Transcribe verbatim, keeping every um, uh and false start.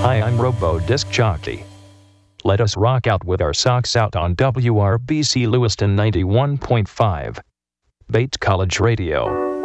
Hi, I'm Robo Disc Jockey. Let us rock out with our socks out on W R B C Lewiston ninety-one point five. Bates College Radio.